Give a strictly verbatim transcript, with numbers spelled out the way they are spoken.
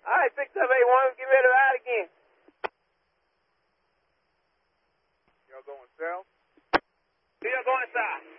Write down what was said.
All right, six seven eight one, get ready to ride again. Y'all going south? We are going south.